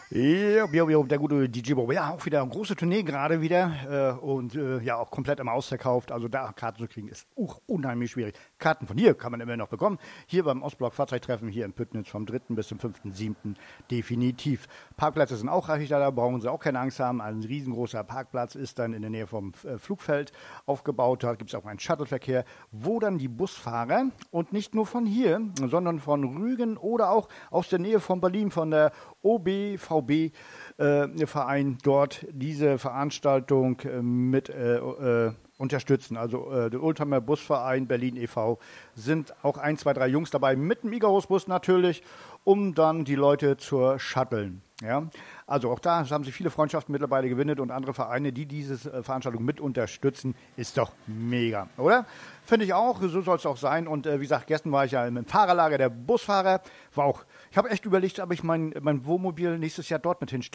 Ja, der gute DJ Bobo. Ja, auch wieder eine große Tournee gerade wieder und ja, auch komplett im Ausverkauft. Also da Karten zu kriegen ist unheimlich schwierig. Karten von hier kann man immer noch bekommen. Hier beim Ostblock Fahrzeugtreffen hier in Püttnitz vom 3. bis zum 5.7. definitiv. Parkplätze sind auch reichlich da brauchen Sie auch keine Angst haben. Ein riesengroßer Parkplatz ist dann in der Nähe vom Flugfeld aufgebaut. Da gibt es auch einen Shuttleverkehr, wo dann die Busfahrer und nicht nur von hier, sondern von Rügen oder auch aus der Nähe von Berlin, von der OBVB-Verein dort diese Veranstaltung mit unterstützen. Also der Oldtimer Busverein Berlin e.V. sind auch 1, 2, 3 Jungs dabei, mit dem Igarus-Bus natürlich, um dann die Leute zu shutteln. Ja? Also auch da haben sich viele Freundschaften mittlerweile gewinnt und andere Vereine, die diese Veranstaltung mit unterstützen, ist doch mega, oder? Finde ich auch, so soll es auch sein. Und wie gesagt, gestern war ich ja im Fahrerlager der Busfahrer, ich habe echt überlegt, ob ich mein Wohnmobil nächstes Jahr dort mit hinstelle.